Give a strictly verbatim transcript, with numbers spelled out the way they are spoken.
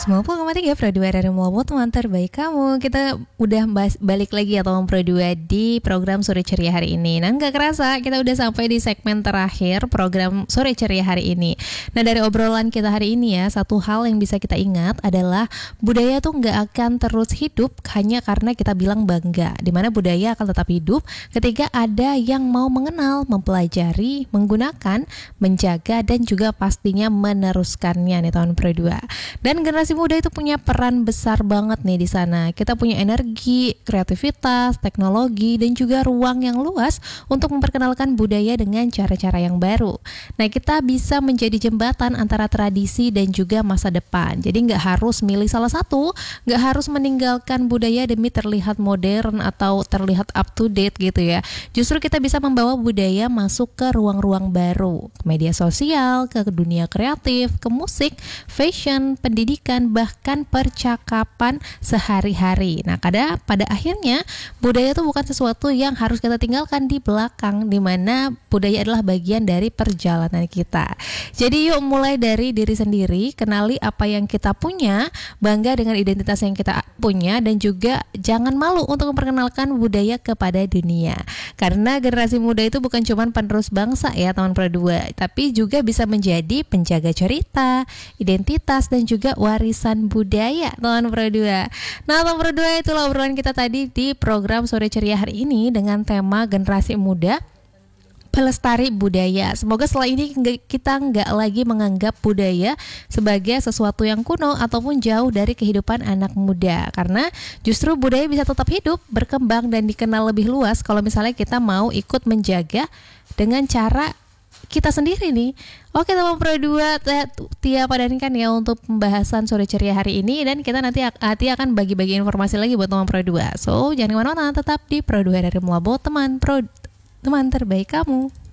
sembilan puluh koma tiga Pro dua dari Mulabo, teman terbaik kamu. Kita udah bahas, balik lagi ya teman Pro dua di program Sore Ceria hari ini. Nah gak kerasa kita udah sampai di segmen terakhir program Sore Ceria hari ini. Nah dari obrolan kita hari ini ya, satu hal yang bisa kita ingat adalah budaya tuh gak akan terus hidup hanya karena kita bilang bangga. Dimana budaya akan tetap hidup ketika ada yang mau mengenal, mempelajari, menggunakan, menjaga, dan juga pastinya meneruskannya nih teman Pro dua. Dan generasi muda itu punya peran besar banget nih di sana. Kita punya energi, kreativitas, teknologi, dan juga ruang yang luas untuk memperkenalkan budaya dengan cara-cara yang baru. Nah, kita bisa menjadi jembatan antara tradisi dan juga masa depan. Jadi nggak harus milih salah satu, nggak harus meninggalkan budaya demi terlihat modern atau terlihat up to date gitu ya. Justru kita bisa membawa budaya masuk ke ruang-ruang baru, ke media sosial, ke dunia kreatif, ke musik, fashion, pendidikan, bahkan percakapan sehari-hari. Nah, kada pada akhirnya budaya itu bukan sesuatu yang harus kita tinggalkan di belakang, di mana budaya adalah bagian dari perjalanan kita. Jadi yuk mulai dari diri sendiri, kenali apa yang kita punya, bangga dengan identitas yang kita punya, dan juga jangan malu untuk memperkenalkan budaya kepada dunia. Karena generasi muda itu bukan cuma penerus bangsa ya teman Pro dua, tapi juga bisa menjadi penjaga cerita, identitas, dan juga warisan budaya teman Pro dua. Nah teman Pro dua, itulah obrolan kita tadi di program Sore Ceria hari ini dengan tema generasi muda pelestari budaya. Semoga setelah ini kita nggak lagi menganggap budaya sebagai sesuatu yang kuno ataupun jauh dari kehidupan anak muda, karena justru budaya bisa tetap hidup, berkembang, dan dikenal lebih luas kalau misalnya kita mau ikut menjaga dengan cara kita sendiri nih. Oke teman Pro dua, Tia padankan ya untuk pembahasan Sore Ceria hari ini, dan kita nanti Tia akan bagi-bagi informasi lagi buat teman Pro dua. So jangan kemana-mana, tetap di Pro dua dari Mulabo, teman Pro teman terbaik kamu.